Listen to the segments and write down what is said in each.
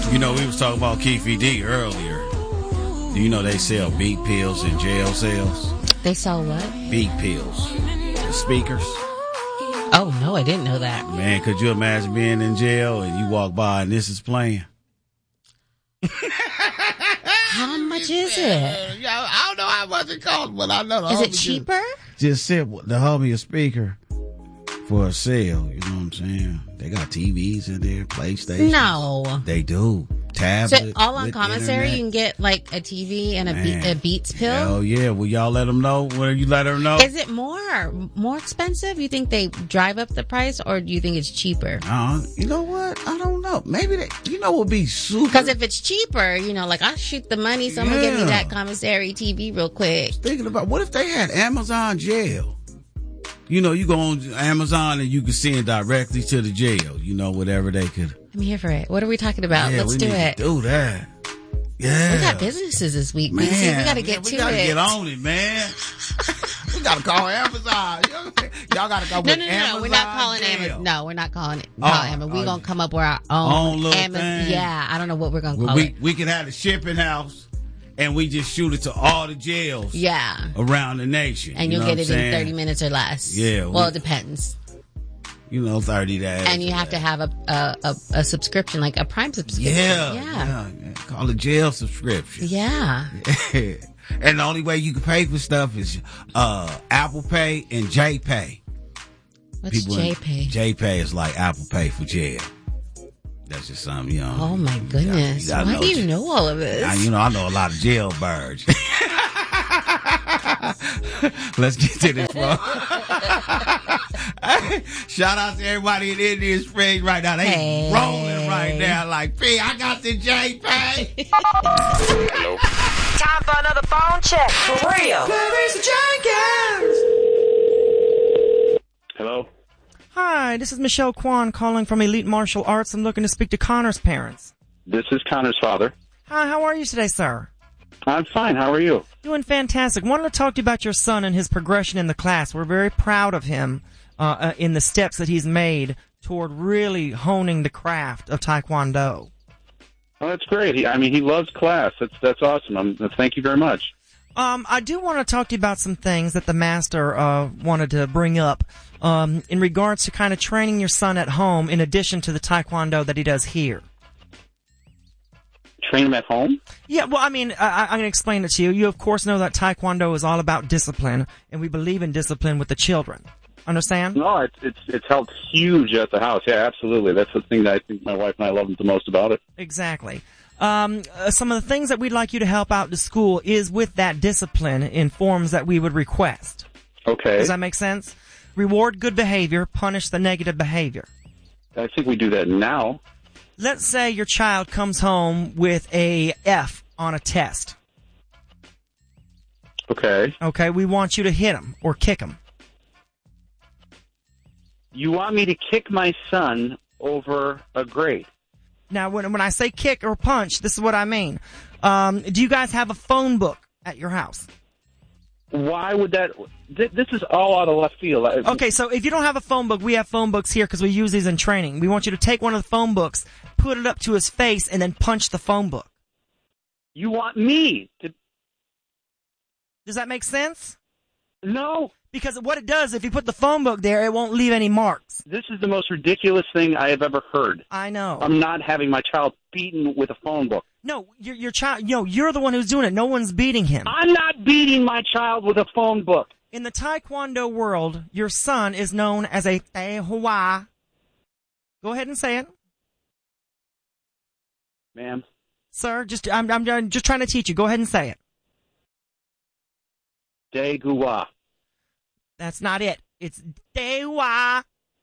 You know, we was talking about Keefy D earlier. Do you know they sell beat pills in jail cells? They sell what? Beat pills. The speakers. Oh, no, I didn't know that. Man, could you imagine being in jail and you walk by and this is playing? How much is it? I don't know how much it costs, but I know. Is it cheaper? Just said the homie a speaker for a sale. You know what I'm saying? They got TVs in there, PlayStation. No. They do. Tablet. So all on commissary, internet. you can get like a TV and a Beats pill? Hell yeah. Will y'all let them know? Will you let her know? Is it more expensive? You think they drive up the price, or do you think it's cheaper? You know what? I don't know. Maybe what would be super. Because if it's cheaper, like, I'll shoot the money. Someone give me that commissary TV real quick. Thinking about, what if they had Amazon jail? You go on Amazon and you can send directly to the jail. Whatever they could. I'm here for it. What are we talking about? Yeah, Let's do it. Do that. Yeah. We got businesses this week, man. BC. We got to get to it. We got to get on it, man. We got to call Amazon. Y'all got to go with Amazon. No, we're not calling Amazon. No, we're not calling it. Amazon. We're going to come up with our own little Amazon. thing. Yeah, I don't know what we're going to call it. We can have the shipping house. And we just shoot it to all the jails around the nation. And you'll get it in 30 minutes or less. Yeah. Well, it depends. 30 days. And you have to have a subscription, like a Prime subscription. Yeah. Call it jail subscription. Yeah. And the only way you can pay for stuff is Apple Pay and JPay. What's JPay? JPay is like Apple Pay for jail. That's just something, Oh my goodness. Why do you know all of this? I know a lot of jailbirds. Let's get to this, bro. Shout out to everybody in Indian Springs right now. They rolling right now like, P, I got the JPay. Hello. Time for another phone check. For real. Clarissa Jenkins. Hello. Hi, this is Michelle Kwan calling from Elite Martial Arts. I'm looking to speak to Connor's parents. This is Connor's father. Hi, how are you today, sir? I'm fine. How are you? Doing fantastic. Wanted to talk to you about your son and his progression in the class. We're very proud of him in the steps that he's made toward really honing the craft of Taekwondo. Oh, that's great. He loves class. That's awesome. Thank you very much. I do want to talk to you about some things that the master wanted to bring up in regards to kind of training your son at home in addition to the Taekwondo that he does here. Train him at home? Yeah, well, I'm going to explain it to you. You, of course, know that Taekwondo is all about discipline, and we believe in discipline with the children. Understand? No, it's helped huge at the house. Yeah, absolutely. That's the thing that I think my wife and I love the most about it. Exactly. Some of the things that we'd like you to help out to school is with that discipline in forms that we would request. Okay. Does that make sense? Reward good behavior, punish the negative behavior. I think we do that now. Let's say your child comes home with a F on a test. Okay. Okay, we want you to hit him or kick him. You want me to kick my son over a grade? Now, when I say kick or punch, this is what I mean. Do you guys have a phone book at your house? Why would that... This is all out of left field. Okay, so if you don't have a phone book, we have phone books here because we use these in training. We want you to take one of the phone books, put it up to his face, and then punch the phone book. You want me to... Does that make sense? No. Because what it does, if you put the phone book there, it won't leave any marks. This is the most ridiculous thing I have ever heard. I know. I'm not having my child beaten with a phone book. No, your child, you're the one who's doing it. No one's beating him. I'm not beating my child with a phone book. In the Taekwondo world, your son is known as a Taehua. Go ahead and say it. Ma'am. Sir, I'm just trying to teach you. Go ahead and say it. Daegua. That's not it. It's Daehua.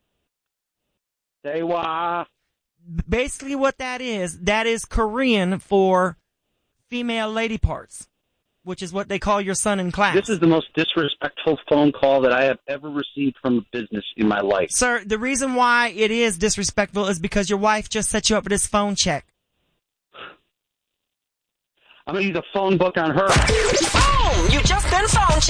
Daehua. Basically what that is Korean for female lady parts, which is what they call your son in class. This is the most disrespectful phone call that I have ever received from a business in my life. Sir, the reason why it is disrespectful is because your wife just set you up with this phone check. I'm going to use a phone book on her. Boom! You just been phone checked.